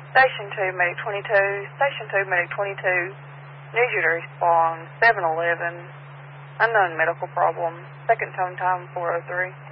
Station 2, Medic 22. Station 2, Medic 22. Need you to respond. 711. Unknown medical problem. Second tone time 403.